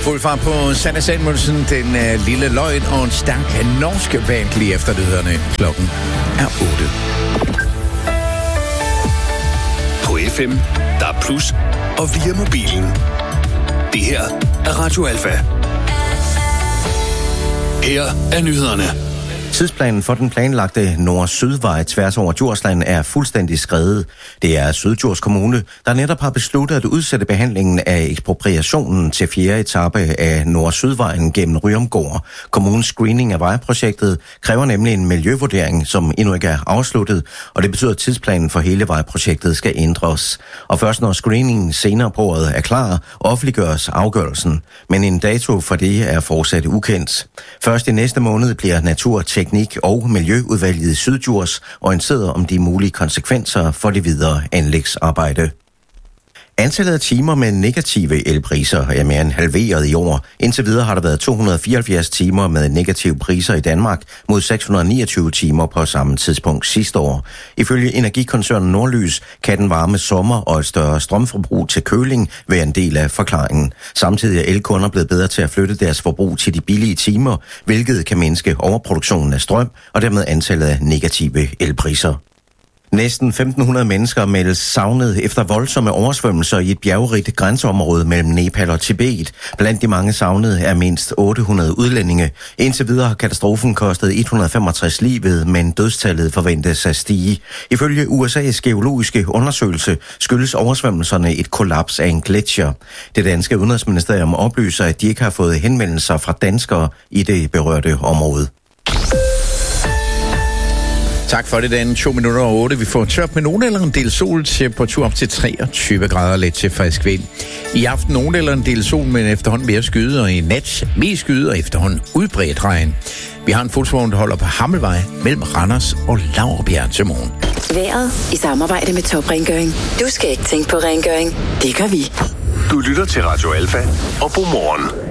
Fuld fart på Sanne Samuelsen, den lille løgn og en stærk norsk band lige efter nyhederne. Klokken er 8. På FM, der er plus, og via mobilen. Det her er Radio Alfa. Her er nyhederne. Tidsplanen for den planlagte Nord-Sydvej tværs over Djursland er fuldstændig skredet. Det er Syddjurs Kommune, der netop har besluttet at udsætte behandlingen af ekspropriationen til 4. etape af Nord-Sydvejen gennem Ryomgård. Kommunens screening af vejprojektet kræver nemlig en miljøvurdering, som endnu ikke er afsluttet, og det betyder, at tidsplanen for hele vejprojektet skal ændres. Og først når screeningen senere på året er klar, offentliggøres afgørelsen. Men en dato for det er fortsat ukendt. Først i næste måned bliver Natur, Teknik og Miljøudvalget i Syddjurs orienteret om de mulige konsekvenser for det videre anlægsarbejde. Antallet af timer med negative elpriser er mere end halveret i år. Indtil videre har der været 274 timer med negative priser i Danmark mod 629 timer på samme tidspunkt sidste år. Ifølge energikoncernen Nordlys kan den varme sommer og et større strømforbrug til køling være en del af forklaringen. Samtidig er elkunder blevet bedre til at flytte deres forbrug til de billige timer, hvilket kan mindske overproduktionen af strøm og dermed antallet af negative elpriser. Næsten 1.500 mennesker meldes savnet efter voldsomme oversvømmelser i et bjergrigt grænseområde mellem Nepal og Tibet. Blandt de mange savnede er mindst 800 udlændinge. Indtil videre har katastrofen kostet 165 livet, men dødstallet forventes at stige. Ifølge USA's geologiske undersøgelse skyldes oversvømmelserne et kollaps af en gletsjer. Det danske udenrigsministerium oplyser, at de ikke har fået henvendelser fra danskere i det berørte område. Tak for det, Dan. 7:08. Vi får tørt med nogen eller en del sol, temperatur op til 23 grader, lidt til frisk vind. I aften nogen eller en del sol, men efterhånden mere skyde, og i nat mest skyde og efterhånden udbredt regn. Vi har en fodsvogn, der holder på Hammelvej mellem Randers og Laurbjerg til morgen. Vejret i samarbejde med Top Rengøring. Du skal ikke tænke på rengøring. Det gør vi. Du lytter til Radio Alfa og Godmorgen.